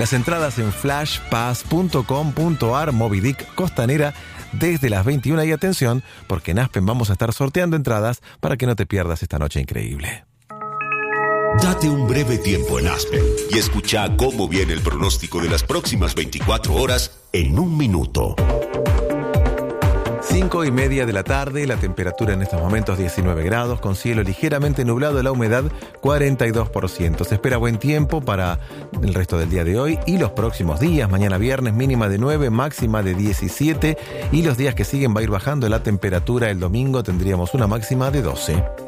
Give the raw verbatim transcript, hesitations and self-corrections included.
Las entradas en flash pass punto com punto ar, Moby Dick Costanera, desde las veintiuna. Y atención, porque en Aspen vamos a estar sorteando entradas para que no te pierdas esta noche increíble. Date un breve tiempo en Aspen y escucha cómo viene el pronóstico de las próximas veinticuatro horas en un minuto. Cinco y media de la tarde, la temperatura en estos momentos diecinueve grados, con cielo ligeramente nublado, la humedad cuarenta y dos por ciento. Se espera buen tiempo para el resto del día de hoy y los próximos días. Mañana viernes mínima de nueve, máxima de diecisiete, y los días que siguen va a ir bajando la temperatura. El domingo tendríamos una máxima de doce.